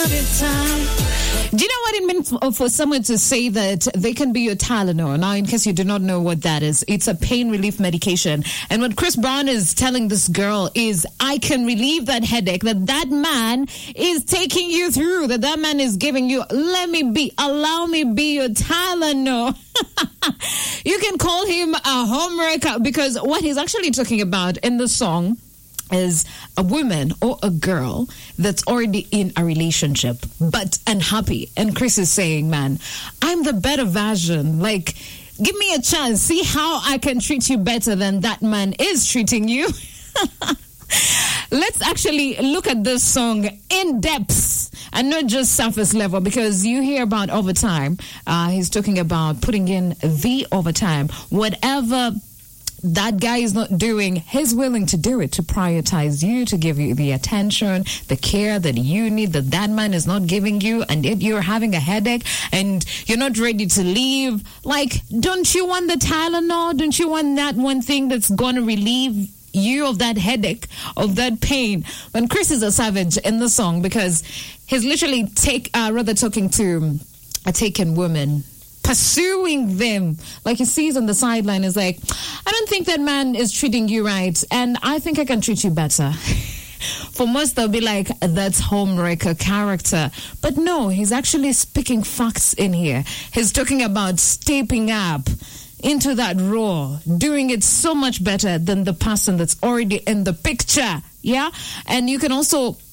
Do you know what it means for someone to say that they can be your Tylenol? Now, in case you do not know what that is, it's a pain relief medication. And what Chris Brown is telling this girl is, I can relieve that headache that man is taking you through, that man is giving you. Allow me be your Tylenol. You can call him a homewrecker, because what he's actually talking about in the song is a woman or a girl that's already in a relationship but unhappy. And Chris is saying, man, I'm the better version. Like, give me a chance. See how I can treat you better than that man is treating you. Let's actually look at this song in depth and not just surface level, because you hear about overtime. He's talking about putting in the overtime. Whatever that guy is not doing, he's willing to do it, to prioritize you, to give you the attention, the care that you need, that man is not giving you, and if you're having a headache and you're not ready to leave, like, don't you want the Tylenol? Don't you want that one thing that's going to relieve you of that headache, of that pain? When Chris is a savage in the song, because he's literally talking to a taken woman, pursuing them. Like, he sees on the sideline, is like, I don't think that man is treating you right, and I think I can treat you better. For most, they'll be like, that's homewrecker character. But no, he's actually speaking facts in here. He's talking about stepping up into that role, doing it so much better than the person that's already in the picture. Yeah? And you can also